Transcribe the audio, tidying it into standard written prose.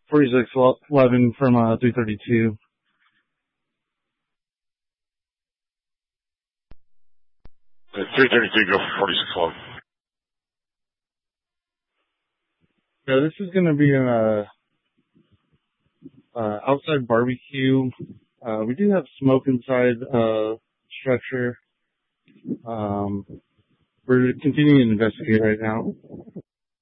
4611 from 332. 332, go for 4611. Yeah, this is going to be an outside barbecue. We do have smoke inside structure. We're continuing to investigate right now.